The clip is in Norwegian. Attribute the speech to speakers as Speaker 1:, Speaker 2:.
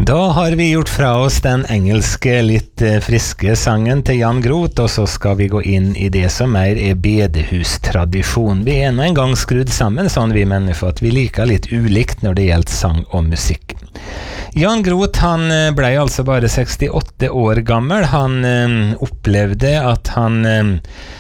Speaker 1: Da har vi gjort fra oss den engelske, litt friske sangen til Jan Groth, og så skal vi gå inn i det som mer er bedehustradisjon. Vi er nå en gang skrudd sammen, sånn vi mennesker, at vi liker litt ulikt når det gjelder sang og musikk. Jan Groth, han ble altså bare 68 år gammel. Han opplevde at han